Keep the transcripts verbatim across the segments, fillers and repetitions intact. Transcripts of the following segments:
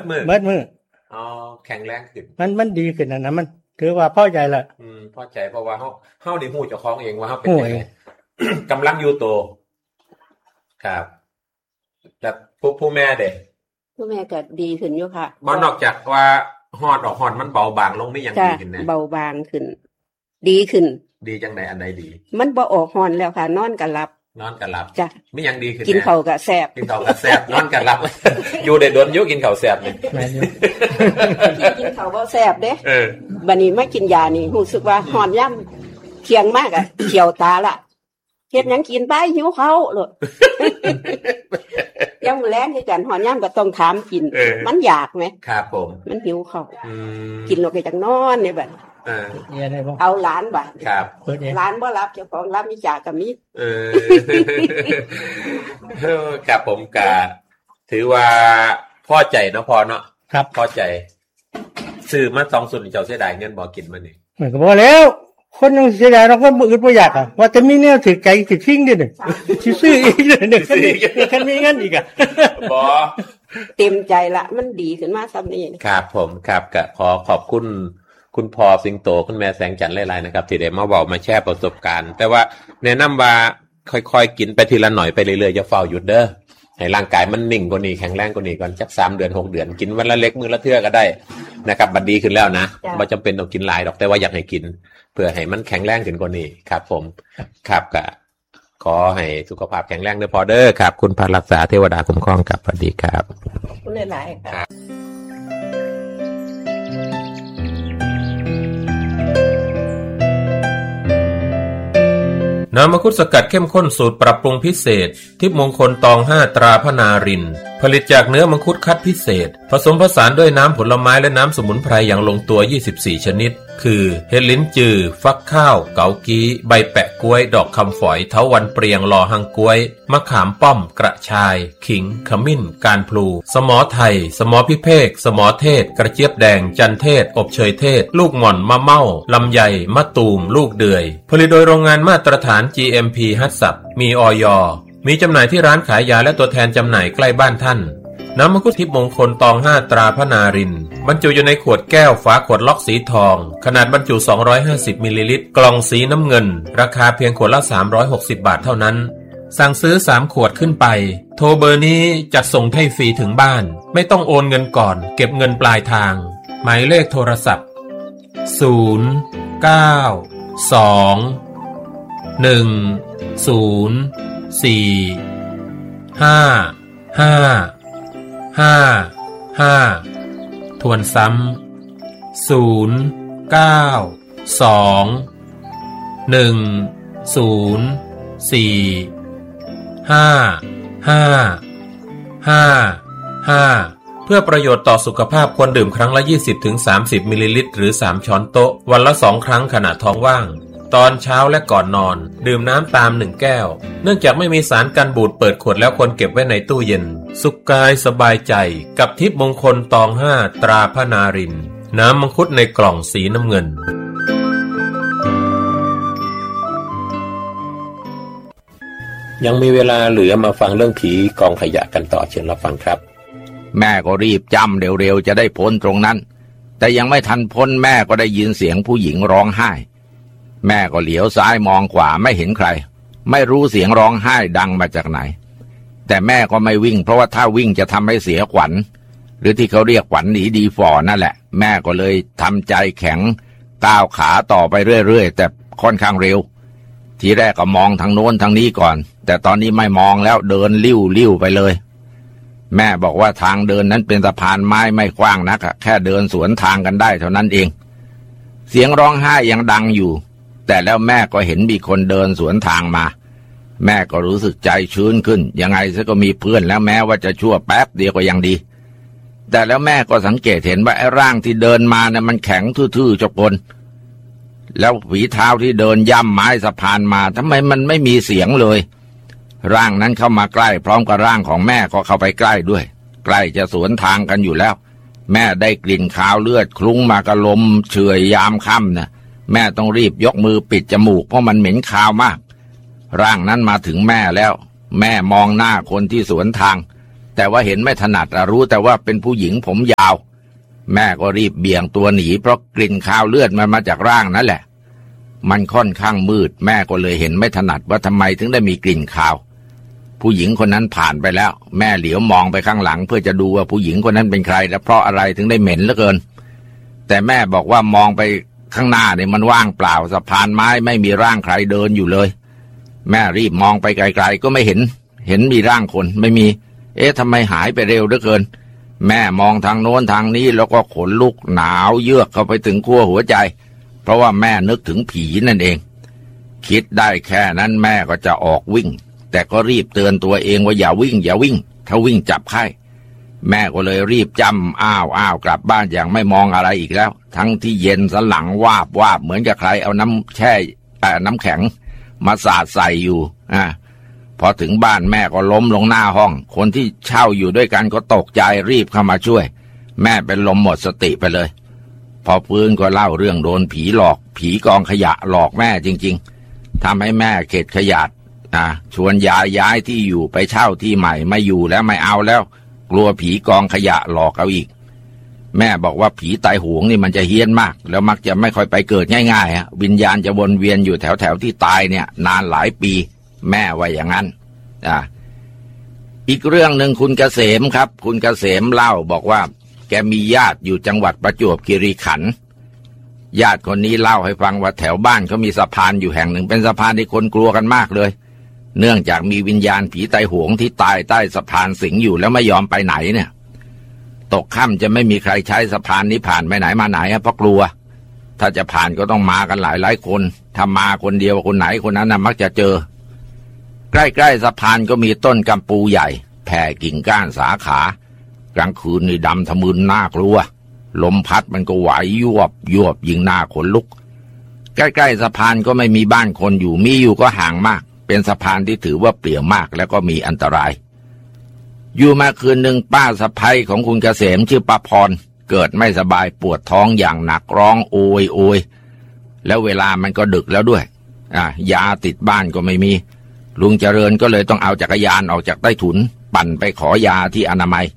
มือเบิดมืออ๋อแข็งแรงขึ้นมันมันดีขึ้นนะนะมันถือว่าพอใจละอืมพอใจเพราะว่าเฮาเฮาได้ฮู้เจ้าของเองว่าเฮาเป็นจังได๋ กำลังอยู่โตครับแต่ผู้ผู้แม่เด้ผู้แม่ก็ดีขึ้นอยู่ค่ะบ่นอกจากว่าฮอดออกฮอดมันเบาบางลงมีหยังดีขึ้นแน่เบาบางขึ้นดีขึ้นดีจังได๋อันใดดีมันบ่ออกฮอนแล้วค่ะนอนก็หลับนอนก็หลับจ้ะมีหยังดีขึ้นกินข้าวก็แซ่บกินข้าวก็แซ่บนอนก็หลับอยู่ได้โดนอยู่กินข้าวแซ่บนี่แม่นอยู่กินข้าวบ่แซ่บเด้เออบัดนี้มากินยานี่รู้สึกว่าฮอนยามเที่ยงมากอ่ะเขียวตาละเฮ็ดหยังกินไปหิวข้าวโลดยามมื้อแลงคือกันฮอนยามก็ต้องถามกินมันอยากมั้ยครับผมมันหิวข้าวอืมกินแล้วก็จังนอนนี่บัดเออเอาหลานบัดครับหลานบ่รับเจ้าของรับมีจากก็มีเออเออครับผมก็ถือว่าพอใจเนาะพอเนาะครับพอใจซื้อมาสองสุดเจ้าเสียดายเงินบ่กินมื้อนี้มันก็บ่แล้วคนยังเสียดายเนาะคนบ่อึดบ่อยากอ่ะว่าจะมีแนวถือไกลสิทิ้งดิเนี่ยสิซื้ออีกเนี่ยคันมีเงินอีกอ่ะบ่เต็มใจละมันดีขึ้นมาซำนี้ครับผมครับก็ขอขอบคุณคุณพ่อสิงโตคุณแม่แสงจันทร์หลายๆนะครับที่ได้มาเว้ามาแชร์ประสบการณ์แต่ว่าแนะนำว่าค่อยๆกินไปทีละหน่อยไปเรื่อยๆอย่าเฝ้าหยุดเด้อให้ร่างกายมันนิ่งกว่านี้แข็งแรงกว่านี้ก่อนจักสามเดือนหกเดือนกินวันละเล็กมื้อละเทื่อก็ได้นะครับบัดดีขึ้นแล้วนะบ่จำเป็นต้องกินหลายดอกแต่ว่าอยากให้กินเพื่อให้มันแข็งแรงขึ้นกว่านี้ครับผมครับก็ขอให้สุขภาพแข็งแรงเด้อพอเด้อครับคุณพระรักษาเทวดาคุ้มครองครับสวัสดีครับคุณหลายๆครับน้ำมังคุดสกัดเข้มข้นสูตรปรับปรุงพิเศษทิพย์มงคลตองห้าตราพนารินผลิตจากเนื้อมังคุดคัดพิเศษผสมผสานด้วยน้ำผลไม้และน้ำสมุนไพรอย่างลงตัวยี่สิบสี่ชนิดคือเห็ดลิ้นจือฟักข้าวเกากี้ใบแปะกล้วยดอกคำฝอยเถาวัลย์เปรียงลอหังกล้วยมะขามป้อมกระชายขิงขมิ้นการพลูสมอไทยสมอพิเภกสมอเทศกระเจี๊ยบแดงจันเทศอบเชยเทศลูกหม่อนมะเม่าลำไยมะตูมลูกเดือยผลิตโดยโรงงานมาตรฐาน จี เอ็ม พี ฮัตสับมีอย.มีจำหน่ายที่ร้านขายยาและตัวแทนจำหน่ายใกล้บ้านท่านน้ำมังคุดทิพย์มงคลตองห้าตราพนารินบรรจุอยู่ในขวดแก้วฝาขวดล็อกสีทองขนาดบรรจุสองร้อยห้าสิบมิลลิลิตรกล่องสีน้ำเงินราคาเพียงขวดละสามร้อยหกสิบบาทเท่านั้นสั่งซื้อสามขวดขึ้นไปโทรเบอร์นี้จัดส่งให้ฟรีถึงบ้านไม่ต้องโอนเงินก่อนเก็บเงินปลายทางหมายเลขโทรศัพท์ศูนย์ เก้า สอง หนึ่ง ศูนย์ สี่ ห้า ห้า ห้า ห้าทวนซ้ำศูนย์ เก้า สอง หนึ่ง ศูนย์ สี่ ห้า ห้า ห้า ห้าเพื่อประโยชน์ต่อสุขภาพควรดื่มครั้งละ ยี่สิบถึงสามสิบ มิลลิลิตรหรือสามช้อนโต๊ะวันละสองครั้งขณะท้องว่างตอนเช้าและก่อนนอนดื่มน้ำตามหนึ่งแก้วเนื่องจากไม่มีสารกันบูดเปิดขวดแล้วควรเก็บไว้ในตู้เย็นสุขกายสบายใจกับทิพย์มงคลตองห้าตราพนารินน้ำมังคุดในกล่องสีน้ำเงินยังมีเวลาเหลือมาฟังเรื่องผีกองขยะกันต่อเชิญรับฟังครับแม่ก็รีบจำเร็วๆจะได้พ้นตรงนั้นแต่ยังไม่ทันพ้นแม่ก็ได้ยินเสียงผู้หญิงร้องไห้แม่ก็เหลียวซ้ายมองขวาไม่เห็นใครไม่รู้เสียงร้องไห้ดังมาจากไหนแต่แม่ก็ไม่วิ่งเพราะว่าถ้าวิ่งจะทำให้เสียขวัญหรือที่เขาเรียกขวัญหนีดีฝ่อนั่นแหละแม่ก็เลยทำใจแข็งก้าวขาต่อไปเรื่อยๆแต่ค่อนข้างเร็วทีแรกก็มองทางโน้นทางนี้ก่อนแต่ตอนนี้ไม่มองแล้วเดินลิ้วลิ้วไปเลยแม่บอกว่าทางเดินนั้นเป็นสะพานไม้ไม่กว้างนักแค่เดินสวนทางกันได้เท่านั้นเองเสียงร้องไห้ยังดังอยู่แต่แล้วแม่ก็เห็นมีคนเดินสวนทางมาแม่ก็รู้สึกใจชื้นขึ้นยังไงซะก็มีเพื่อนแล้วแม้ว่าจะชั่วแป๊บเดียวก็ยังดีแต่แล้วแม่ก็สังเกตเห็นว่าไอ้ร่างที่เดินมาเนี่ยมันแข็งทื่อๆจกนแล้วฝีเท้าที่เดินย่ำไม้สะพานมาทำไมมันไม่มีเสียงเลยร่างนั้นเข้ามาใกล้พร้อมกับร่างของแม่ก็เข้าไปใกล้ด้วยใกล้จะสวนทางกันอยู่แล้วแม่ได้กลิ่นคาวเลือดคลุ้งมากระลมเฉยยามค่ำนะแม่ต้องรีบยกมือปิดจมูกเพราะมันเหม็นคาวมากร่างนั้นมาถึงแม่แล้วแม่มองหน้าคนที่สวนทางแต่ว่าเห็นไม่ถนัดรู้แต่ว่าเป็นผู้หญิงผมยาวแม่ก็รีบเบี่ยงตัวหนีเพราะกลิ่นคาวเลือดมันมาจากร่างนั่นแหละมันค่อนข้างมืดแม่ก็เลยเห็นไม่ถนัดว่าทำไมถึงได้มีกลิ่นคาวผู้หญิงคนนั้นผ่านไปแล้วแม่เหลียวมองไปข้างหลังเพื่อจะดูว่าผู้หญิงคนนั้นเป็นใครและเพราะอะไรถึงได้เหม็นเหลือเกินแต่แม่บอกว่ามองไปข้างหน้าเนี่ยมันว่างเปล่าสะพานไม้ไม่มีร่างใครเดินอยู่เลยแม่รีบมองไปไกลๆก็ไม่เห็นเห็นมีร่างคนไม่มีเอ๊ะทำไมหายไปเร็วเหลือเกินแม่มองทางโน้นทางนี้แล้วก็ขนลุกหนาวเยือกเข้าไปถึงขั้วหัวใจเพราะว่าแม่นึกถึงผีนั่นเองคิดได้แค่นั้นแม่ก็จะออกวิ่งแต่ก็รีบเตือนตัวเองว่าอย่าวิ่งอย่าวิ่งถ้าวิ่งจับไข้แม่ก็เลยรีบจำอ้าวอ้าวกลับบ้านอย่างไม่มองอะไรอีกแล้วทั้งที่เย็นสันหลังวาบวาบเหมือนกับใครเอาน้ำแช่น้ำแข็งมาสาดใส่อยู่อ่าพอถึงบ้านแม่ก็ล้มลงหน้าห้องคนที่เช่าอยู่ด้วยกันก็ตกใจรีบเข้ามาช่วยแม่เป็นลมหมดสติไปเลยพอฟื้นก็เล่าเรื่องโดนผีหลอกผีกองขยะหลอกแม่จริงๆทำให้แม่เข็ดขยาดอ่าชวนยายย้ายที่อยู่ไปเช่าที่ใหม่ไม่อยู่แล้วไม่เอาแล้วกลัวผีกองขยะหลอกเอาอีกแม่บอกว่าผีตายโหงนี่มันจะเฮี้ยนมากแล้วมักจะไม่ค่อยไปเกิดง่ายๆฮะวิญญาณจะวนเวียนอยู่แถวๆที่ตายเนี่ยนานหลายปีแม่ว่าอย่างนั้นอ่าอีกเรื่องหนึ่งคุณเกษมครับคุณเกษมเล่าบอกว่าแกมีญาติอยู่จังหวัดประจวบคีรีขันธ์ญาติคนนี้เล่าให้ฟังว่าแถวบ้านเขามีสะพานอยู่แห่งหนึ่งเป็นสะพานที่คนกลัวกันมากเลยเนื่องจากมีวิญญาณผีตายโหงที่ตายใต้สะพานสิงอยู่แล้วไม่ยอมไปไหนเนี่ยตกค่ำจะไม่มีใครใช้สะพานนี้ผ่านไปไหนมาไหนเพราะกลัวถ้าจะผ่านก็ต้องมากันหลายหลายคนถ้ามาคนเดียวคนไหนคนนั้นน่ะมักจะเจอใกล้ๆสะพานก็มีต้นกัมปูใหญ่แผ่กิ่งก้านสาขากลางคืนนี่ดำทะมึนน่ากลัวลมพัดมันก็ไหวยวบยวบยิงหน้าขนลุกใกล้ๆสะพานก็ไม่มีบ้านคนอยู่มีอยู่ก็ห่างมากเป็นสะพานที่ถือว่าเปลี่ยวมากแล้วก็มีอันตรายอยู่มาคืนหนึ่งป้าสะใภ้ของคุณเกษมชื่อป้าพรเกิดไม่สบายปวดท้องอย่างหนักร้องโอยโอยแล้วเวลามันก็ดึกแล้วด้วยอ่ายาติดบ้านก็ไม่มีลุงเจริญก็เลยต้องเอาจักรยานออกจากใต้ถุนปั่นไปขอยาที่อนามัย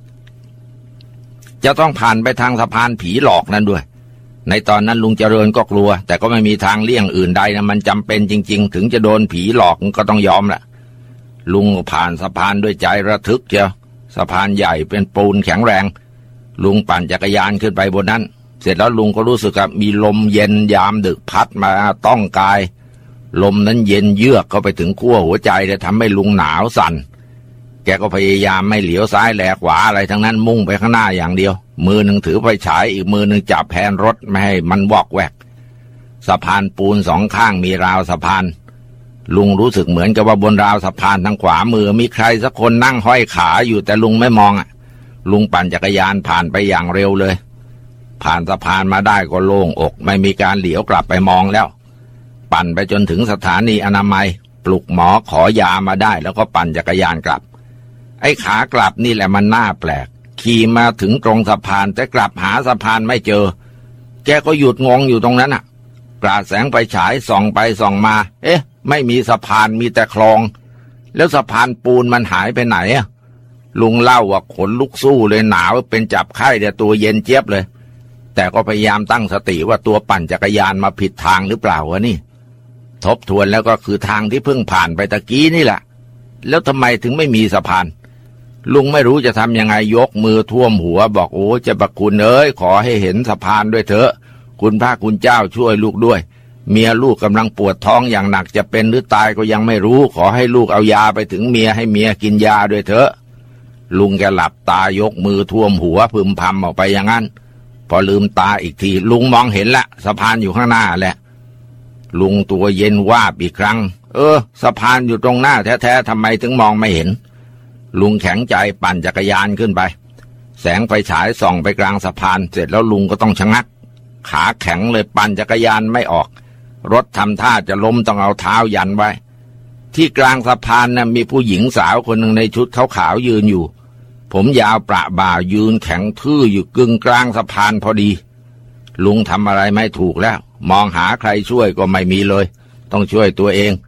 จะต้องผ่านไปทางสะพานผีหลอกนั่นด้วยในตอนนั้นลุงเจริญก็กลัวแต่ก็ไม่มีทางเลี่ยงอื่นใดนะมันจำเป็นจริงๆถึงจะโดนผีหลอกก็ต้องยอมแหละลุงผ่านสะพานด้วยใจระทึกเจ้าสะพานใหญ่เป็นปูนแข็งแรงลุงปั่นจักรยานขึ้นไปบนนั้นเสร็จแล้วลุงก็รู้สึกว่ามีลมเย็นยามดึกพัดมาต้องกายลมนั้นเย็นเยือกเข้าไปถึงขั้วหัวใจเลยทำให้ลุงหนาวสั่นแกก็พยายามไม่เหลียวซ้ายแลขวาอะไรทั้งนั้นมุ่งไปข้างหน้าอย่างเดียวมือหนึ่งถือไฟฉายอีกมือหนึ่งจับแผนรถไม่ให้มันวอกแวกสะพานปูนสองข้างมีราวสะพานลุงรู้สึกเหมือนกับว่าบนราวสะพานทางขวามือมีใครสักคนนั่งห้อยขาอยู่แต่ลุงไม่มองอ่ะลุงปั่นจักรยานผ่านไปอย่างเร็วเลยผ่านสะพานมาได้ก็โล่งอกไม่มีการเหลียวกลับไปมองแล้วปั่นไปจนถึงสถานีอนามัยปลุกหมอขอยามาได้แล้วก็ปั่นจักรยานกลับไอ้ขากลับนี่แหละมันน่าแปลกขี่มาถึงตรงสะพานแต่กลับหาสะพานไม่เจอแกก็หยุดงงอยู่ตรงนั้นอ่ะปราดแสงไฟฉายส่องไปส่องมาเอ๊ะไม่มีสะพานมีแต่คลองแล้วสะพานปูนมันหายไปไหนอ่ะลุงเล่าว่าขนลุกสู้เลยหนาวเป็นจับไข้แต่ตัวเย็นเจี๊ยบเลยแต่ก็พยายามตั้งสติว่าตัวปั่นจักรยานมาผิดทางหรือเปล่าวะนี่ทบทวนแล้วก็คือทางที่เพิ่งผ่านไปตะกี้นี่แหละแล้วทำไมถึงไม่มีสะพานลุงไม่รู้จะทำยังไงยกมือท่วมหัวบอกโอ้เจ้าพระคุณเอ้ยขอให้เห็นสะพานด้วยเถอะคุณพระคุณเจ้าช่วยลูกด้วยเมียลูกกำลังปวดท้องอย่างหนักจะเป็นหรือตายก็ยังไม่รู้ขอให้ลูกเอายาไปถึงเมียให้เมียกินยาด้วยเถอะลุงแกหลับตายกมือท่วมหัวพึมพำออกไปอย่างนั้นพอลืมตาอีกทีลุงมองเห็นละสะพานอยู่ข้างหน้าแหละลุงตัวเย็นวาบอีกครั้งเออสะพานอยู่ตรงหน้าแท้ๆทำไมถึงมองไม่เห็นลุงแข็งใจปั่นจักรยานขึ้นไปแสงไฟฉายส่องไปกลางสะพานเสร็จแล้วลุงก็ต้องชะงักขาแข็งเลยปั่นจักรยานไม่ออกรถทำท่าจะล้มต้องเอาเท้ายันไว้ที่กลางสะพานน่ะมีผู้หญิงสาวคนหนึ่งในชุดขาวๆยืนอยู่ผมยาวประบ่ายืนแข็งทื่ออยู่กึ่งกลางสะพานพอดีลุงทำอะไรไม่ถูกแล้วมองหาใครช่วยก็ไม่มีเลยต้องช่วยตัวเอง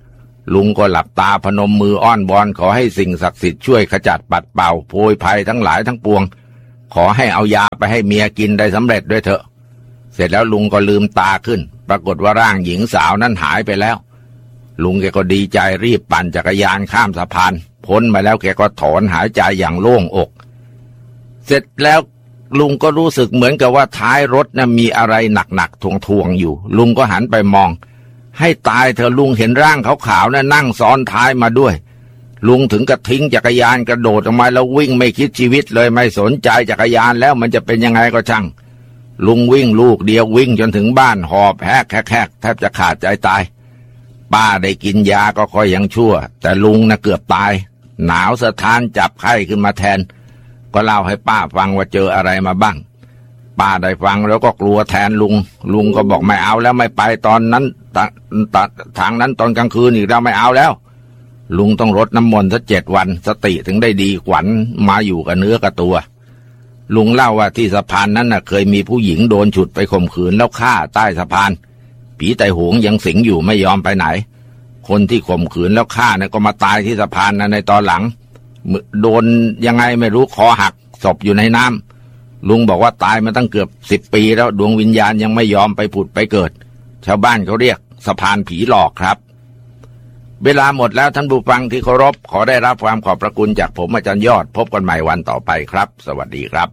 ลุงก็หลับตาพนมมืออ้อนวอนขอให้สิ่งศักดิ์สิทธิ์ช่วยขจัดปัดเป่าโพยภัยทั้งหลายทั้งปวงขอให้เอายาไปให้เมียกินได้สำเร็จด้วยเถอะเสร็จแล้วลุงก็ลืมตาขึ้นปรากฏว่าร่างหญิงสาวนั้นหายไปแล้วลุงแกก็ดีใจรีบปั่นจักรยานข้ามสะพานพ้นมาแล้วแกก็ถอนหายใจอย่างโล่งอกเสร็จแล้วลุงก็รู้สึกเหมือนกับว่าท้ายรถน่ะมีอะไรหนักๆทวงๆอยู่ลุงก็หันไปมองให้ตายเธอลุงเห็นร่างขาวๆน่ะนั่งซ้อนท้ายมาด้วยลุงถึงกับทิ้งจักรยานกระโดดออกมาแล้ววิ่งไม่คิดชีวิตเลยไม่สนใจจักรยานแล้วมันจะเป็นยังไงก็ช่างลุงวิ่งลูกเดียววิ่งจนถึงบ้านหอบแหกแหกแทบจะขาดใจตายป้าได้กินยาก็ค่อยยังชั่วแต่ลุงน่ะเกือบตายหนาวสะท้านจับไข้ขึ้นมาแทนก็เล่าให้ป้าฟังว่าเจออะไรมาบ้างป้าได้ฟังแล้วก็กลัวแทนลุงลุงก็บอกไม่เอาแล้วไม่ไปตอนนั้นทางนั้นตอนกลางคืนอีกแล้วไม่เอาแล้วลุงต้องรดน้ำมนต์สักเจ็ดวันสติถึงได้ดีขวัญมาอยู่กับเนื้อกับตัวลุงเล่าว่าที่สะพานนั้นน่ะเคยมีผู้หญิงโดนฉุดไปข่มขืนแล้วฆ่าใต้สะพานผีไต่หงยังสิงอยู่ไม่ยอมไปไหนคนที่ข่มขืนแล้วฆ่าเนี่ยก็มาตายที่สะพานนั้นในตอนหลังโดนยังไงไม่รู้คอหักศพอยู่ในน้ำลุงบอกว่าตายมาตั้งเกือบสิบปีแล้วดวงวิญญาณยังไม่ยอมไปผุดไปเกิดชาวบ้านเขาเรียกสะพานผีหลอกครับเวลาหมดแล้วท่านผู้ฟังที่เคารพขอได้รับความขอบพระคุณจากผมอาจารย์ยอดพบกันใหม่วันต่อไปครับสวัสดีครับ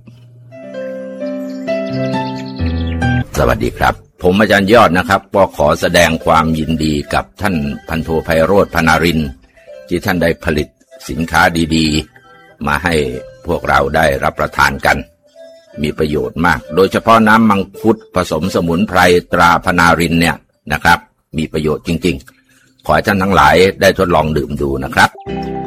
สวัสดีครับผมอาจารย์ยอดนะครับก็ขอแสดงความยินดีกับท่านพันโทไพโรจน์พนารินทร์ที่ท่านได้ผลิตสินค้าดีๆมาให้พวกเราได้รับประทานกันมีประโยชน์มากโดยเฉพาะน้ำมังคุดผสมสมุนไพรตราพนารินทร์เนี่ยนะครับมีประโยชน์จริงๆขอให้ท่านทั้งหลายได้ทดลองดื่มดูนะครับ